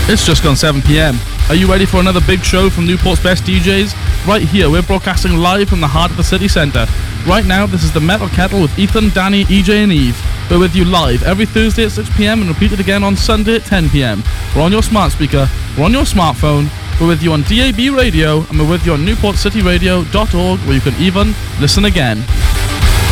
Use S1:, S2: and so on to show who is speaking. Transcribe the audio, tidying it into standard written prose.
S1: It's just gone 7 p.m. Are you ready for another big show from Newport's best DJs? Right here, we're broadcasting live from the heart of the city centre. Right now, this is the Metal Kettle with Ethan, Danny, EJ and Eve. We're with you live every Thursday at 6 p.m. and repeated again on Sunday at 10 p.m. We're on your smart speaker, we're on your smartphone, we're with you on DAB radio, and we're with you on NewportCityRadio.org, where you can even listen again.